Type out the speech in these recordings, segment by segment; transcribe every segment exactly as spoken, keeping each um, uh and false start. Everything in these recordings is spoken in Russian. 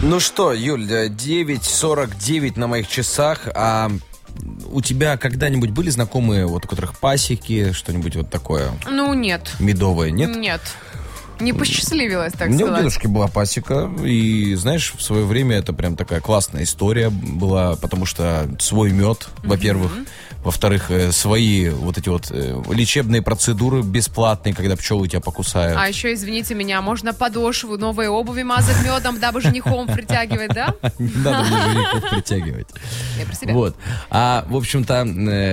Ну что, Юль, девять сорок девять на моих часах. А у тебя когда-нибудь были знакомые, вот у которых пасеки, что-нибудь вот такое? Ну, нет. Медовое, нет? Нет. Не посчастливилось, так сказать. У меня сказать. у дедушки была пасека, и, знаешь, в свое время это прям такая классная история была, потому что свой мед, mm-hmm. во-первых, во-вторых, свои вот эти вот лечебные процедуры бесплатные, когда пчелы тебя покусают. А еще, извините меня, можно подошву новой обуви мазать медом, дабы женихом притягивать, да? Не надо мне женихов притягивать. Я про себя. Вот. А, в общем-то,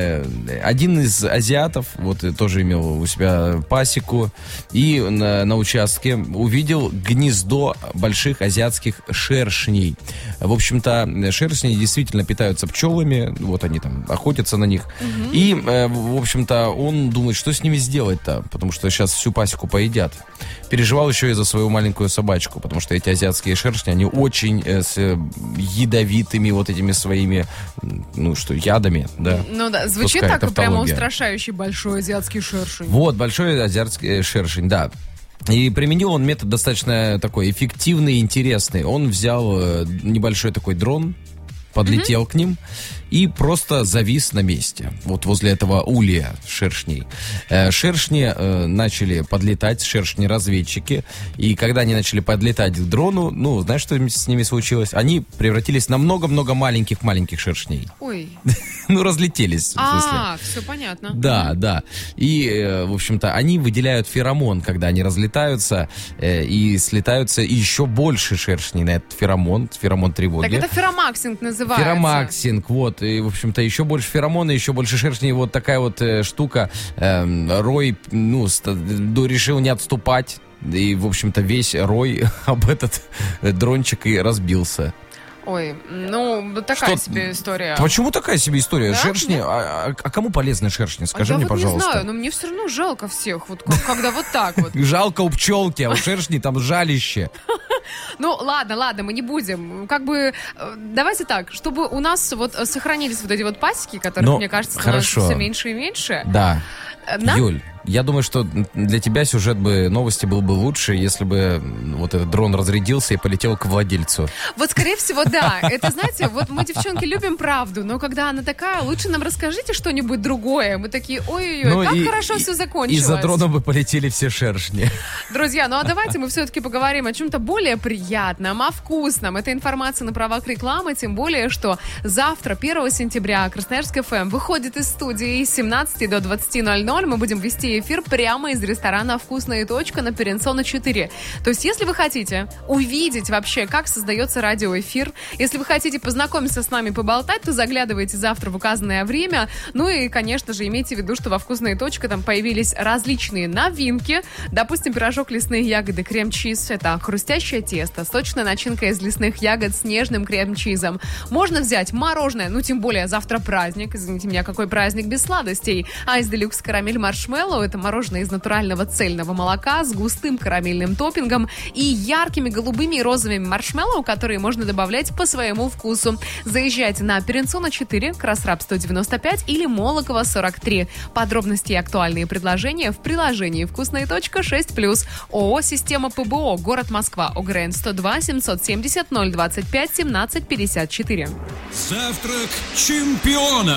один из азиатов, вот тоже имел у себя пасеку, и на, на участке увидел гнездо больших азиатских шершней. В общем-то, шершни действительно питаются пчелами, вот они там охотятся на них. Угу. И, в общем-то, он думает, что с ними сделать-то, потому что сейчас всю пасеку поедят. Переживал еще и за свою маленькую собачку, потому что эти азиатские шершни, они очень э, с ядовитыми вот этими своими, ну что, ядами, да. Ну да, звучит Пускай, так прямо устрашающий большой азиатский шершень. Вот, большой азиатский шершень, да. И применил он метод достаточно такой эффективный и интересный. Он взял небольшой такой дрон, подлетел mm-hmm. к ним и просто завис на месте. Вот возле этого улья шершней. Э, шершни э, начали подлетать, шершни-разведчики. И когда они начали подлетать к дрону, ну, знаешь, что с ними случилось? Они превратились на много-много маленьких-маленьких шершней. Ой. Ну, разлетелись. А, все понятно. Да, да. И, э, в общем-то, они выделяют феромон, когда они разлетаются, э, и слетаются еще больше шершней на этот феромон, феромон тревоги. Так это феромаксинг называется. Феромаксинг, вот. И, в общем-то, еще больше феромона, еще больше шершней. Вот такая вот э, штука. Э, рой, ну, ст- решил не отступать. И, в общем-то, весь рой об этот дрончик и разбился. Ой, ну, такая что, себе история. Почему такая себе история? Да? Шершни, а, а, а кому полезны шершни? Скажи а мне, я вот пожалуйста. не знаю, но мне все равно жалко всех, вот когда вот так вот. Жалко у пчелки, а у шершни там жалище. Ну, ладно, ладно, мы не будем. Как бы, давайте так, чтобы у нас вот сохранились вот эти вот пасеки, которые, мне кажется, становятся все меньше и меньше. Да. Нам... Юль, я думаю, что для тебя сюжет бы, новости был бы лучше, если бы вот этот дрон разрядился и полетел к владельцу. Вот, скорее всего, да. Это, знаете, вот мы, девчонки, любим правду, но когда она такая, лучше нам расскажите что-нибудь другое. Мы такие, ой-ой-ой, ну, как и, хорошо и, все закончилось. Из-за дрона бы полетели все шершни. Друзья, ну а давайте мы все-таки поговорим о чем-то более приятном, о вкусном. Это информация на правах рекламы, тем более, что завтра, первого сентября, Красноярск эф эм выходит из студии с семнадцати до двадцати ноль-ноль. Мы будем вести эфир прямо из ресторана «Вкусная точка» на Перенсона четыре. То есть, если вы хотите увидеть вообще, как создается радиоэфир, если вы хотите познакомиться с нами, поболтать, то заглядывайте завтра в указанное время. Ну и, конечно же, имейте в виду, что во «Вкусная точка» там появились различные новинки. Допустим, пирожок лесные ягоды, крем-чиз. Это хрустящее тесто, сочная начинка из лесных ягод с нежным крем-чизом. Можно взять мороженое, ну, тем более, завтра праздник. Извините меня, какой праздник без сладостей. Айс Делюкс карамель маршмеллоу. Это мороженое из натурального цельного молока с густым карамельным топпингом и яркими голубыми и розовыми маршмеллоу, которые можно добавлять по своему вкусу. Заезжайте на Перенсона четыре, Красраб сто девяносто пять или Молокова сорок три. Подробности и актуальные предложения в приложении «Вкусная точка» шесть плюс. ООО «Система ПБО», город Москва, ОГРН сто два семьсот семьдесят ноль двадцать пять семнадцать пятьдесят четыре. Завтрак чемпиона.